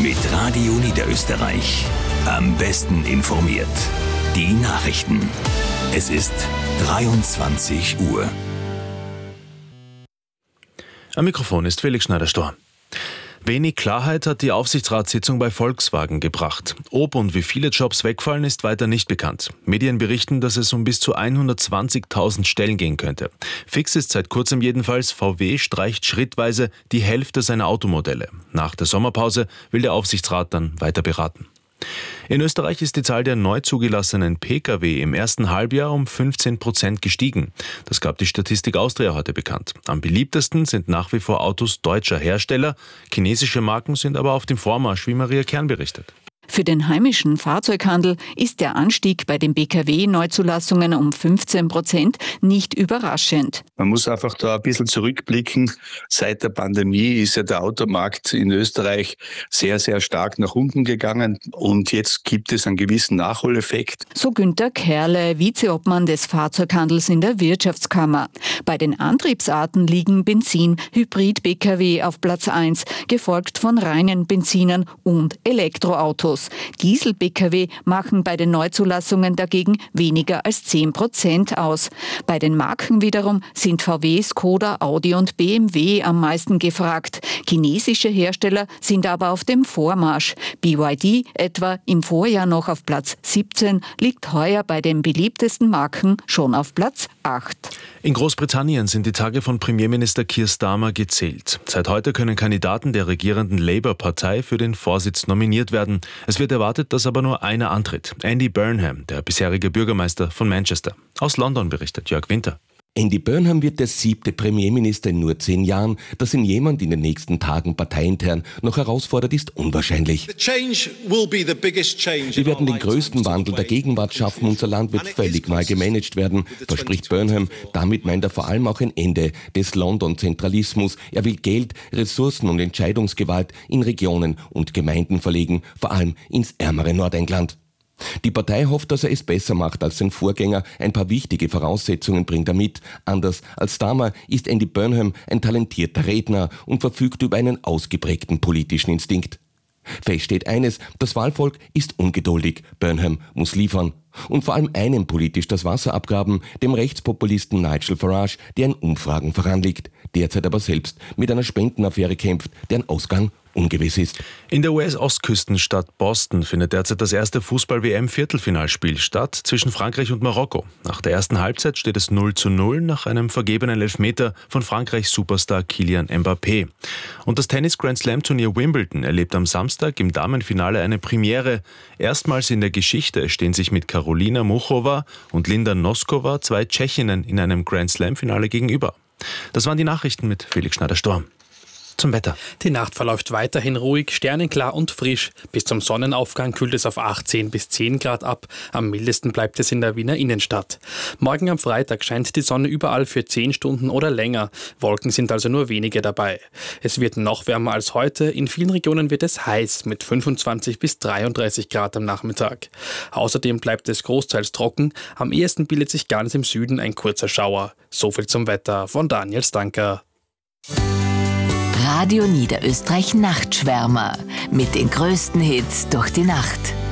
Mit Radio Niederösterreich. Am besten informiert. Die Nachrichten. Es ist 23 Uhr. Am Mikrofon ist Felix Schneider-Storr. Wenig Klarheit hat die Aufsichtsratssitzung bei Volkswagen gebracht. Ob und wie viele Jobs wegfallen, ist weiter nicht bekannt. Medien berichten, dass es um bis zu 120.000 Stellen gehen könnte. Fix ist seit kurzem jedenfalls, VW streicht schrittweise die Hälfte seiner Automodelle. Nach der Sommerpause will der Aufsichtsrat dann weiter beraten. In Österreich ist die Zahl der neu zugelassenen Pkw im ersten Halbjahr um 15% gestiegen. Das gab die Statistik Austria heute bekannt. Am beliebtesten sind nach wie vor Autos deutscher Hersteller. Chinesische Marken sind aber auf dem Vormarsch, wie Maria Kern berichtet. Für den heimischen Fahrzeughandel ist der Anstieg bei den Pkw-Neuzulassungen um 15% nicht überraschend. Man muss einfach da ein bisschen zurückblicken. Seit der Pandemie ist ja der Automarkt in Österreich sehr, sehr stark nach unten gegangen und jetzt gibt es einen gewissen Nachholeffekt. So Günter Kerle, Vizeobmann des Fahrzeughandels in der Wirtschaftskammer. Bei den Antriebsarten liegen Benzin, Hybrid-Pkw auf Platz 1, gefolgt von reinen Benzinern und Elektroautos. Diesel-Pkw machen bei den Neuzulassungen dagegen weniger als 10% aus. Bei den Marken wiederum sind VW, Skoda, Audi und BMW am meisten gefragt. Chinesische Hersteller sind aber auf dem Vormarsch. BYD, etwa im Vorjahr noch auf Platz 17, liegt heuer bei den beliebtesten Marken schon auf Platz 8. In Großbritannien sind die Tage von Premierminister Keir Starmer gezählt. Seit heute können Kandidaten der regierenden Labour-Partei für den Vorsitz nominiert werden. Es wird erwartet, dass aber nur einer antritt. Andy Burnham, der bisherige Bürgermeister von Manchester. Aus London berichtet Jörg Winter. Andy Burnham wird der 7. Premierminister in nur 10 Jahren. Dass ihn jemand in den nächsten Tagen parteiintern noch herausfordert, ist unwahrscheinlich. Wir werden den größten Wandel der Gegenwart schaffen. Unser Land wird völlig neu gemanagt werden, verspricht Burnham. Damit meint er vor allem auch ein Ende des London-Zentralismus. Er will Geld, Ressourcen und Entscheidungsgewalt in Regionen und Gemeinden verlegen, vor allem ins ärmere Nordengland. Die Partei hofft, dass er es besser macht als sein Vorgänger. Ein paar wichtige Voraussetzungen bringt er mit. Anders als Starmer ist Andy Burnham ein talentierter Redner und verfügt über einen ausgeprägten politischen Instinkt. Fest steht eines, das Wahlvolk ist ungeduldig. Burnham muss liefern. Und vor allem einem politisch das Wasser abgraben, dem Rechtspopulisten Nigel Farage, der in Umfragen voranliegt, derzeit aber selbst mit einer Spendenaffäre kämpft, deren Ausgang ungewiss ist. In der US-Ostküstenstadt Boston findet derzeit das erste Fußball-WM-Viertelfinalspiel statt zwischen Frankreich und Marokko. Nach der ersten Halbzeit steht es 0:0 nach einem vergebenen Elfmeter von Frankreichs Superstar Kylian Mbappé. Und das Tennis-Grand-Slam-Turnier Wimbledon erlebt am Samstag im Damenfinale eine Premiere. Erstmals in der Geschichte stehen sich mit Karolina Muchova und Linda Noskova 2 Tschechinnen in einem Grand-Slam-Finale gegenüber. Das waren die Nachrichten mit Felix Schneider-Storr. Zum Wetter. Die Nacht verläuft weiterhin ruhig, sternenklar und frisch. Bis zum Sonnenaufgang kühlt es auf 18 bis 10 Grad ab. Am mildesten bleibt es in der Wiener Innenstadt. Morgen am Freitag scheint die Sonne überall für 10 Stunden oder länger. Wolken sind also nur wenige dabei. Es wird noch wärmer als heute. In vielen Regionen wird es heiß mit 25 bis 33 Grad am Nachmittag. Außerdem bleibt es großteils trocken. Am ehesten bildet sich ganz im Süden ein kurzer Schauer. So viel zum Wetter von Daniel Stanker. Radio Niederösterreich Nachtschwärmer mit den größten Hits durch die Nacht.